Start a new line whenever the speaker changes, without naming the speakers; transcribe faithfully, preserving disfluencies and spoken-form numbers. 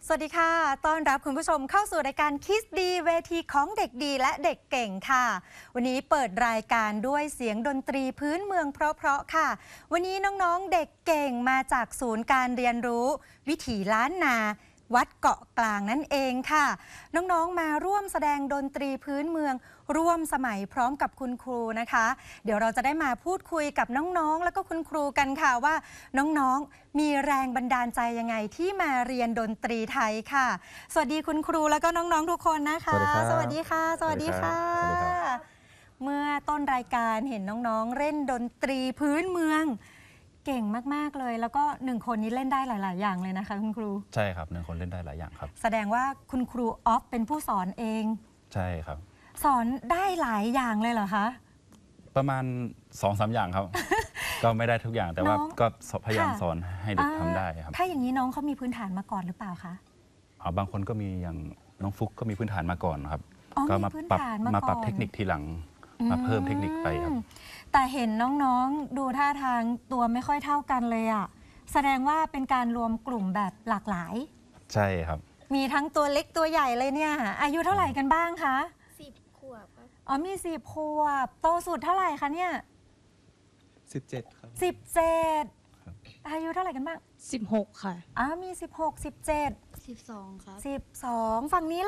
สวัสดีค่ะต้อนรับคุณผู้ชมเข้าสู่รายการคิสดีเวทีของเด็กดีและเด็กเก่งค่ะวันนี้เปิดรายการด้วยเสียงดนตรีพื้นเมืองเพราะๆค่ะวันนี้น้องๆเด็กเก่งมาจากศูนย์การเรียนรู้วิถีล้านนาวัดเกาะกลางนั่นเองค่ะน้องๆมาร่วมแสดงดนตรีพื้นเมืองร่วมสมัยพร้อมกับคุณครูนะคะเดี๋ยวเราจะได้มาพูดคุยกับน้องๆแล้วก็คุณครูกันค่ะว่าน้องๆมีแรงบันดาลใจยังไงที่มาเรียนดนตรีไทยค่ะสวัสดีคุณครูแล้วก็น้องๆทุกคนนะคะสวัสดีค่ะสวัสดีค่ะเมื่อต้นรายการเห็นน้องๆเล่นดนตรีพื้นเมืองเก่งมากๆเลยแล้วก็หนึ่งคนนี้เล่นได้หลายๆอย่างเลยนะคะคุณครู
ใช่ครับหนึ่งคนเล่นได้หลายอย่างครับ
แสดงว่าคุณครูออฟเป็นผู้สอนเอง
ใช่ครับ
สอนได้หลายอย่างเลยเหรอคะ
ประมาณ สองสาม อย่างครับ ก็ไม่ได้ทุกอย่างแต่ว่าก็พยายามสอนให้เด็กทำได้ครับ
ถ้าอย่างนี้น้องเขามีพื้นฐานมาก่อนหรือเปล่าคะ
อ๋อบางคนก็มีอย่างน้องฟุกก็มีพื้นฐานมาก่อนครับ
ก็
มาปรับมาปรับเทคนิคทีหลังมาเพิ่มเทคนิคไปครับ
แต่เห็นน้องๆดูท่าทางตัวไม่ค่อยเท่ากันเลยอ่ะแสดงว่าเป็นการรวมกลุ่มแบบหลากหลาย
ใช่ครับ
มีทั้งตัวเล็กตัวใหญ่เลยเนี่ยอายุเท่าไหร่กันบ้างคะ
สิบขวบครับ
อ๋อมีสิบขวบโตสุดเท่าไหร่คะเนี่ย
สิบเจ็ดครับ
สิบเจ็ดอายุเท่าไหร่กันบ้าง
สิบหกค่ะ
อ๋อมีสิบหก สิบเจ็ด
สิบสองครับ
สิบสองฝั่งนี้